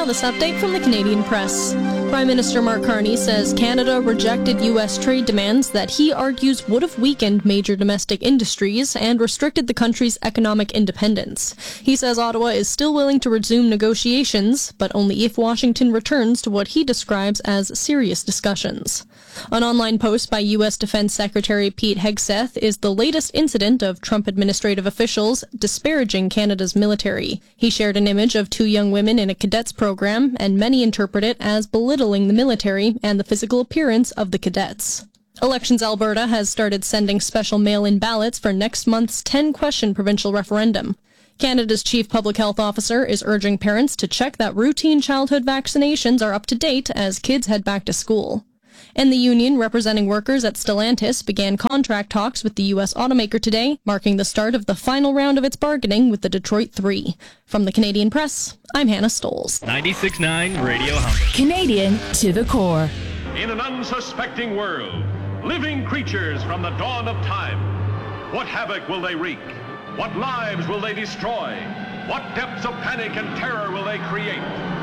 this update from the Canadian Press. Prime Minister Mark Carney says Canada rejected U.S. trade demands that he argues would have weakened major domestic industries and restricted the country's economic independence. He says Ottawa is still willing to resume negotiations, but only if Washington returns to what he describes as serious discussions. An online post by U.S. Defense Secretary Pete Hegseth is the latest incident of Trump administrative officials disparaging Canada's military. He shared an image of two young women in a cadets program, and many interpret it as belittling the military and the physical appearance of the cadets. Elections Alberta has started sending special mail-in ballots for next month's 10-question provincial referendum. Canada's chief public health officer is urging parents to check that routine childhood vaccinations are up to date as kids head back to school. And the union representing workers at Stellantis began contract talks with the U.S. automaker today, marking the start of the final round of its bargaining with the Detroit Three. From the Canadian Press, I'm Hannah Stoles. 96.9 Radio Humber. Canadian to the core. In an unsuspecting world, living creatures from the dawn of time. What havoc will they wreak? What lives will they destroy? What depths of panic and terror will they create?